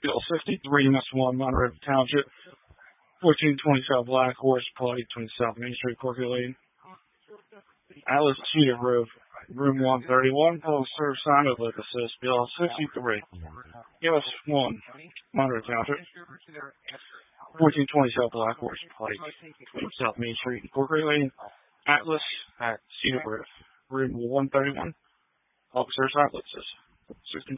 Bill 63, Miss 1, Monroe Township. 1420 South Black Horse Pike, 20 South Main Street, Corky Lane. Atlas Cedar Grove, room 131, public service sign of Lake Assist, Bill 63. US 1, Monroe Township. 1420 South Black Horse Pike, 20 South Main Street, Corky Lane. Atlas at Cedar Grove, room 131, public service sign of Lake Assist.